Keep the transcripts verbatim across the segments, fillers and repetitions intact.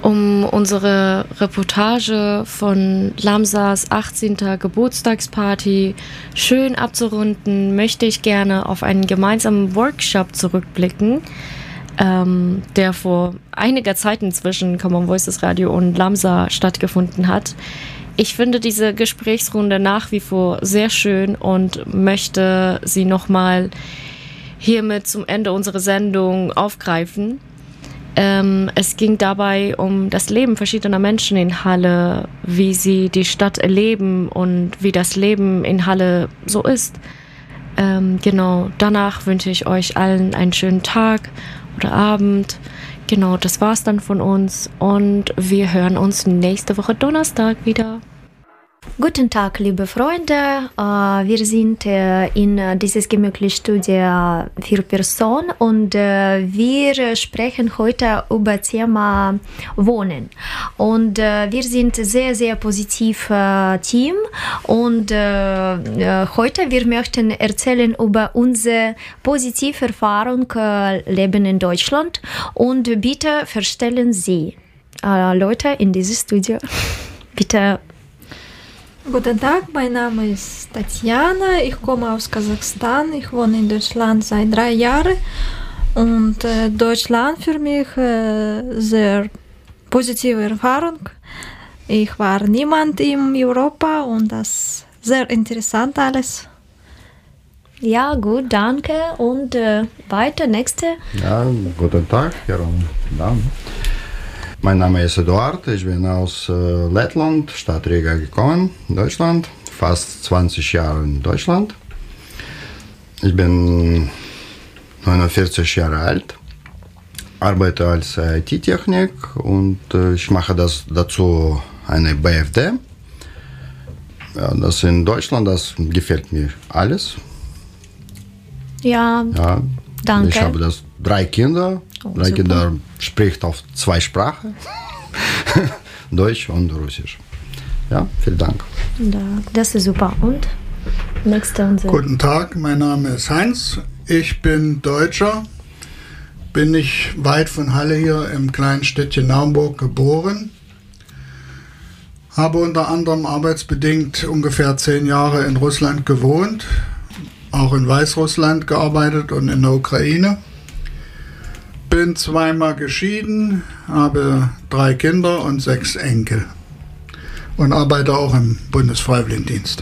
Um unsere Reportage von Lamsas achtzehnter Geburtstagsparty schön abzurunden, möchte ich gerne auf einen gemeinsamen Workshop zurückblicken, ähm, der vor einiger Zeit inzwischen Common Voices Radio und Lamsa stattgefunden hat. Ich finde diese Gesprächsrunde nach wie vor sehr schön und möchte sie nochmal hiermit zum Ende unserer Sendung aufgreifen. Ähm, es ging dabei um das Leben verschiedener Menschen in Halle, wie sie die Stadt erleben und wie das Leben in Halle so ist. Ähm, genau, danach wünsche ich euch allen einen schönen Tag oder Abend. Genau, das war's dann von uns und wir hören uns nächste Woche Donnerstag wieder. Guten Tag, liebe Freunde. Wir sind in dieses gemütliche Studio vier Personen und wir sprechen heute über das Thema Wohnen. Und wir sind sehr, sehr positiv Team und heute wir möchten erzählen über unsere positive Erfahrung Leben in Deutschland und bitte verstellen Sie Leute in dieses Studio. Bitte. Guten Tag, mein Name ist Tatjana, ich komme aus Kasachstan, ich wohne in Deutschland seit drei Jahren und äh, Deutschland für mich äh, sehr positive Erfahrung. Ich war niemand in Europa und das ist sehr interessant alles. Ja, gut, danke und äh, weiter, nächste. Ja, guten Tag, Herr und Damen. Mein Name ist Eduard, ich bin aus äh, Lettland, Stadt Riga gekommen, Deutschland, fast zwanzig Jahre in Deutschland. Ich bin neunundvierzig Jahre alt, arbeite als I T-Technik und äh, ich mache das dazu eine B F D. Ja, das in Deutschland, das gefällt mir alles. Ja, ja danke. Ich habe das drei Kinder. Oh, drei Kinder spricht auf zwei Sprachen, Deutsch und Russisch. Ja, vielen Dank. Das ist super. Und nächste unsere. Guten Tag, mein Name ist Heinz. Ich bin Deutscher. Bin nicht weit von Halle hier im kleinen Städtchen Naumburg geboren. Habe unter anderem arbeitsbedingt ungefähr zehn Jahre in Russland gewohnt, auch in Weißrussland gearbeitet und in der Ukraine. Bin zweimal geschieden, habe drei Kinder und sechs Enkel und arbeite auch im Bundesfreiwilligendienst.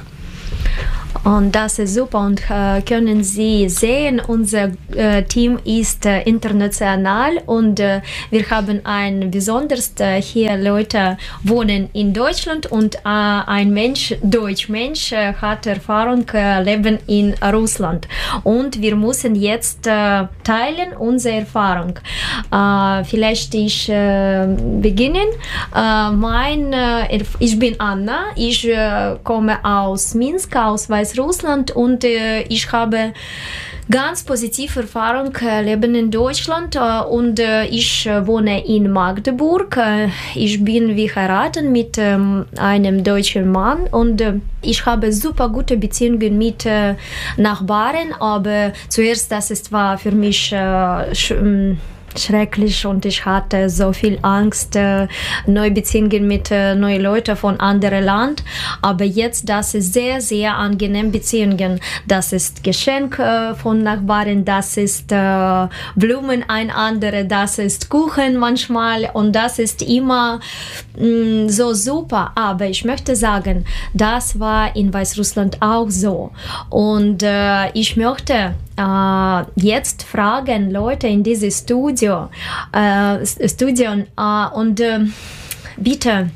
Und das ist super und äh, können Sie sehen, unser äh, Team ist äh, international und äh, wir haben ein besonders äh, hier Leute wohnen in Deutschland und äh, ein Mensch, Deutsch Mensch, äh, hat Erfahrung äh, leben in Russland und wir müssen jetzt äh, teilen unsere Erfahrung. Äh, vielleicht ich äh, beginnen. Äh, mein, äh, ich bin Anna, ich äh, komme aus Minsk, aus Weißrussland. Russland und äh, ich habe ganz positive Erfahrung äh, leben in Deutschland äh, und äh, ich äh, wohne in Magdeburg. Äh, ich bin wie heiratet mit ähm, einem deutschen Mann und äh, ich habe super gute Beziehungen mit äh, Nachbarn, aber zuerst das ist, war für mich äh, sch- schrecklich und ich hatte so viel Angst, äh, neue Beziehungen mit äh, neuen Leuten von anderen Land. Aber jetzt, das ist sehr, sehr angenehm Beziehungen. Das ist Geschenk äh, von Nachbarn, das ist äh, Blumen ein andere, das ist Kuchen manchmal und das ist immer mh, so super. Aber ich möchte sagen, das war in Weißrussland auch so. Und äh, ich möchte Uh, jetzt fragen Leute in dieses Studio, uh, Studio uh, und uh, bitte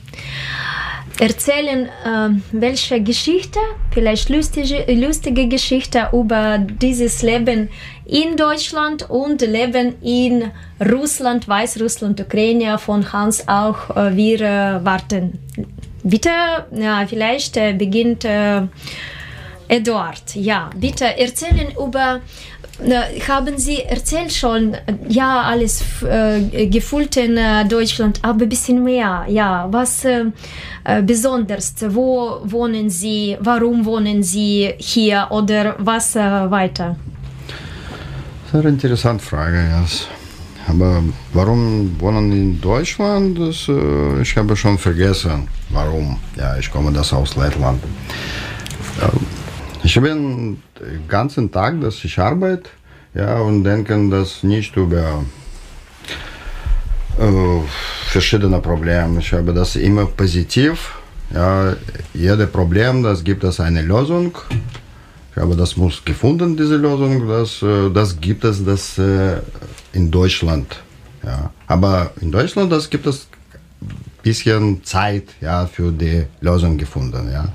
erzählen, uh, welche Geschichte, vielleicht lustige, lustige Geschichte über dieses Leben in Deutschland und Leben in Russland, Weißrussland, Ukraine von Hans auch uh, wir uh, warten. Bitte, ja, vielleicht uh, beginnt uh, Eduard, ja, bitte erzählen über, äh, haben Sie erzählt schon, ja, alles äh, gefühlt in äh, Deutschland, aber ein bisschen mehr, ja, was äh, äh, besonders, wo wohnen Sie, warum wohnen Sie hier oder was äh, weiter? Sehr interessante Frage, yes. Aber warum wohnen in Deutschland? Das, äh, ich habe schon vergessen, warum. Ja, ich komme das aus Lettland. Ja, ich bin den ganzen Tag, dass ich arbeite, ja, und denke das nicht über äh, verschiedene Probleme. Ich habe das immer positiv. Ja, jedes Problem, das gibt es eine Lösung. Ich habe das muss gefunden, diese Lösung. Das, das gibt es das in Deutschland. Ja. Aber in Deutschland das gibt es ein bisschen Zeit, ja, für die Lösung gefunden. Ja.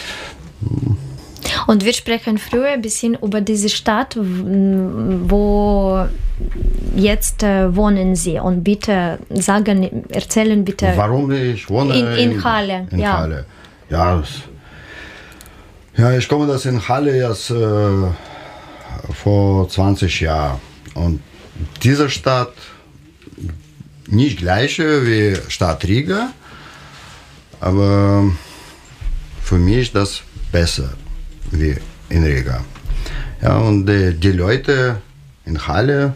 Und wir sprechen früher ein bisschen über diese Stadt, wo jetzt äh, wohnen Sie. Und bitte sagen, erzählen bitte. Warum ich wohne in, in Halle. In ja. Halle. Ja, das, ja, ich komme das in Halle jetzt äh, vor zwanzig Jahren. Und diese Stadt nicht gleiche wie Stadt Riga, aber für mich ist das besser wie in Riga. Ja, und die, die Leute in Halle,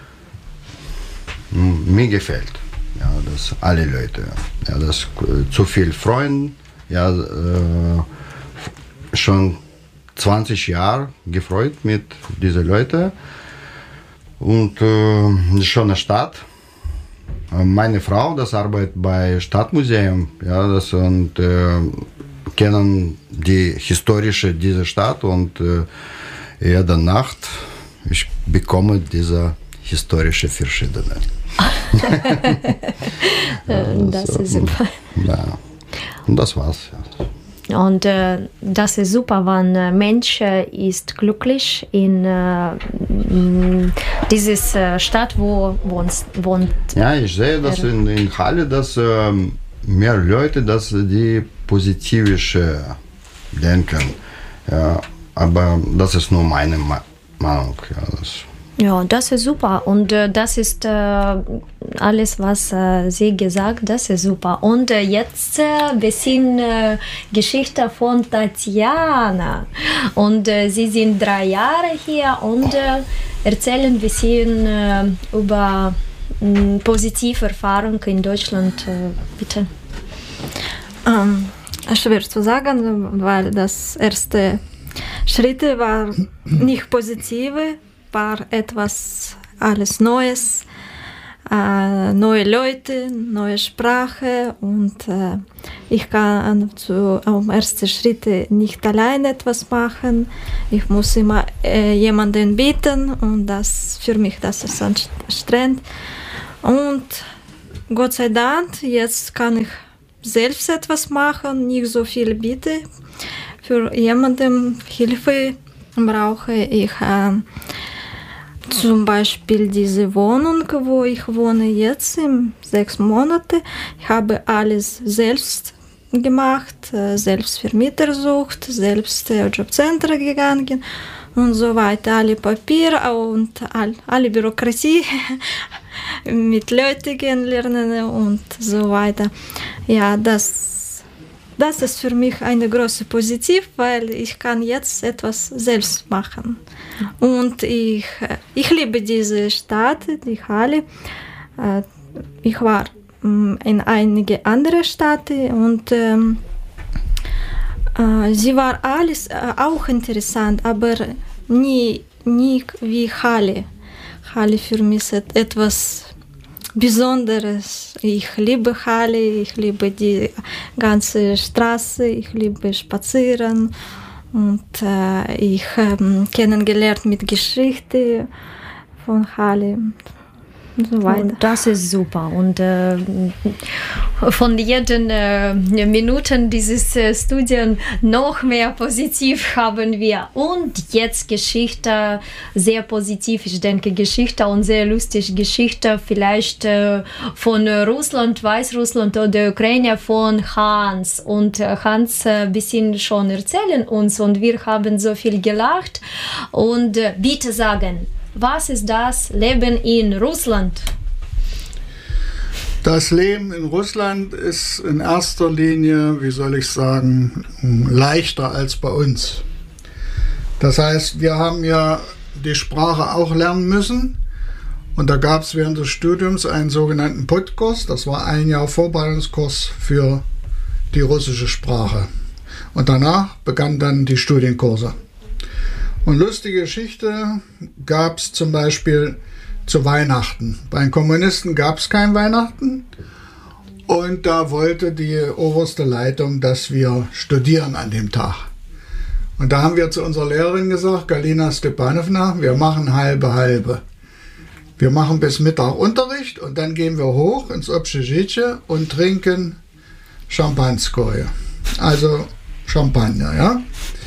mir gefällt. Ja, das alle Leute. Ja, das äh, zu viel Freunde. Ja, äh, schon zwanzig Jahre gefreut mit diesen Leuten. Und äh, schon eine Stadt. Meine Frau, das arbeitet bei Stadtmuseum. Ja, das und äh, kennen die historische diese Stadt und äh, jede Nacht ich bekomme diese historische verschiedene. Ja, das ist super. Ja, und das war's. Ja. Und äh, das ist super, wenn ein Mensch ist glücklich in äh, dieser äh, Stadt, wo wohnt, wohnt. Ja, ich sehe das in, in Halle, dass äh, mehr Leute, dass die positivische denken. Ja, aber das ist nur meine Ma- Meinung. Ja, das Ja, das ist super und äh, das ist äh, alles, was äh, Sie gesagt, das ist super. Und äh, jetzt ein äh, bisschen äh, Geschichte von Tatjana. Und äh, Sie sind drei Jahre hier und äh, erzählen ein bisschen äh, über äh, positive Erfahrungen in Deutschland, äh, bitte. Ähm, schwer zu sagen, weil das erste Schritte war nicht positive, war etwas alles Neues, äh, neue Leute, neue Sprache und äh, ich kann zu um erste Schritte nicht alleine etwas machen. Ich muss immer äh, jemanden bitten und das für mich das ist anstrengend. Und Gott sei Dank jetzt kann ich selbst etwas machen, nicht so viel bitte. Für jemanden Hilfe brauche ich äh, zum Beispiel diese Wohnung, wo ich wohne jetzt, in sechs Monate. Ich habe alles selbst gemacht, selbst Vermieter gesucht, selbst Jobcenter gegangen und so weiter. Alle Papiere und all, alle Bürokratie mit Leuten kennenlernen und so weiter. Ja, das Das ist für mich eine große Positiv, weil ich kann jetzt etwas selbst machen. Und ich, ich liebe diese Stadt, die Halle. Ich war in einige andere Städte und ähm, sie war alles auch interessant, aber nie, nie wie Halle. Halle für mich ist etwas Besonderes. Ich liebe Halle, ich liebe die ganze Straße, ich liebe Spazieren und äh, ich habe kennengelernt mit Geschichte von Halle und so weiter. Und das ist super und äh, von jeden äh, Minuten dieses äh, Studien noch mehr positiv haben wir und jetzt Geschichte sehr positiv, ich denke Geschichte und sehr lustige Geschichte vielleicht äh, von Russland, Weißrussland oder Ukraine von Hans und äh, Hans ein äh, bisschen schon erzählen uns und wir haben so viel gelacht und äh, bitte sagen, was ist das Leben in Russland? Das Leben in Russland ist in erster Linie, wie soll ich sagen, leichter als bei uns. Das heißt, wir haben ja die Sprache auch lernen müssen Und da gab es während des Studiums einen sogenannten Podkurs. Das war ein Jahr Vorbereitungskurs für die russische Sprache. Und danach begannen dann die Studienkurse. Und lustige Geschichte gab es zum Beispiel zu Weihnachten. Bei den Kommunisten gab es kein Weihnachten. Und da wollte die oberste Leitung, dass wir studieren an dem Tag. Und da haben wir zu unserer Lehrerin gesagt, Galina Stepanowna, wir machen halbe halbe. Wir machen bis Mittag Unterricht und dann gehen wir hoch ins Общежитие und trinken Champanskoje. Also Champagner, ja.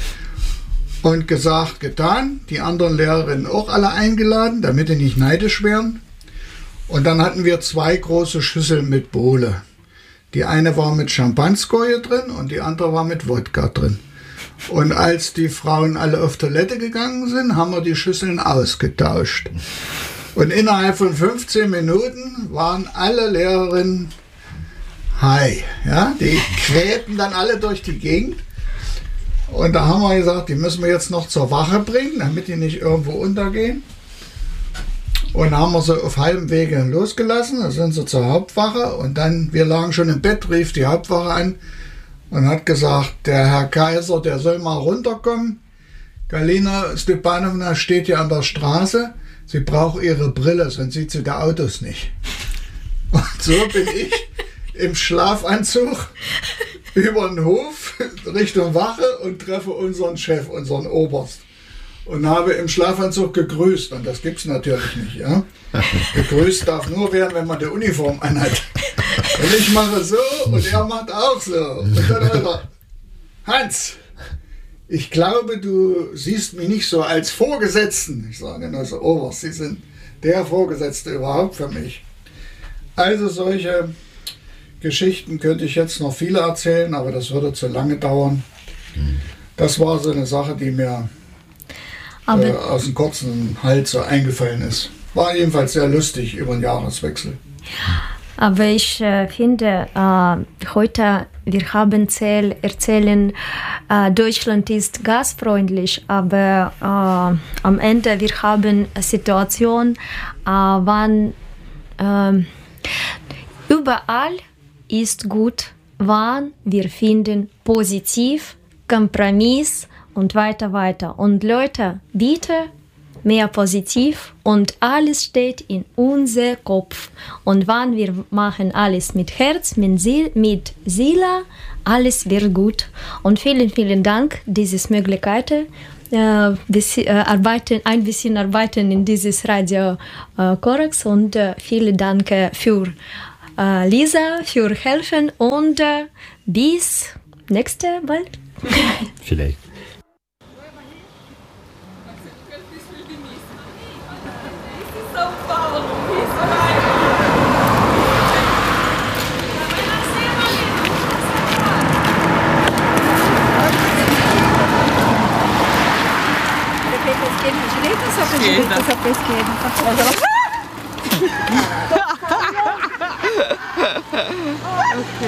Und gesagt, getan, die anderen Lehrerinnen auch alle eingeladen, damit die nicht neidisch wären. Und dann hatten wir zwei große Schüsseln mit Bowle. Die eine war mit Champanskoje drin und die andere war mit Wodka drin. Und als die Frauen alle auf Toilette gegangen sind, haben wir die Schüsseln ausgetauscht. Und innerhalb von fünfzehn Minuten waren alle Lehrerinnen high. Ja? Die quälten dann alle durch die Gegend. Und da haben wir gesagt, die müssen wir jetzt noch zur Wache bringen, damit die nicht irgendwo untergehen. Und haben wir sie auf halbem Wege losgelassen. Da sind sie zur Hauptwache. Und dann, wir lagen schon im Bett, rief die Hauptwache an und hat gesagt, der Herr Kaiser, der soll mal runterkommen. Galina Stepanowna steht hier an der Straße. Sie braucht ihre Brille, sonst sieht sie die Autos nicht. Und so bin ich im Schlafanzug über den Hof Richtung Wache und treffe unseren Chef, unseren Oberst. Und habe im Schlafanzug gegrüßt. Und das gibt es natürlich nicht. Ja? Gegrüßt darf nur werden, wenn man die Uniform anhat. Und ich mache so und er macht auch so. Und dann hat er, Hans, ich glaube, du siehst mich nicht so als Vorgesetzten. Ich sage, na so, Oberst, Sie sind der Vorgesetzte überhaupt für mich. Also solche Geschichten könnte ich jetzt noch viele erzählen, aber das würde zu lange dauern. Das war so eine Sache, die mir äh, aus dem kurzen Hals so eingefallen ist. War jedenfalls sehr lustig über den Jahreswechsel. Aber ich äh, finde, äh, heute, wir haben erzähl, erzählen, äh, Deutschland ist gastfreundlich, aber äh, am Ende, wir haben eine Situation, äh, wann äh, überall ist gut, wann wir finden positiv, Kompromiss und weiter, weiter. Und Leute, bitte mehr positiv und alles steht in unser Kopf. Und wenn wir machen alles mit Herz, mit Seele, mit Seele, alles wird gut. Und vielen, vielen Dank, diese Möglichkeit, äh, bisschen, äh, arbeiten, ein bisschen arbeiten in dieses Radio äh, Korax und äh, vielen Dank für äh, Lisa, für helfen und äh, bis nächste Mal. Vielleicht. Okay.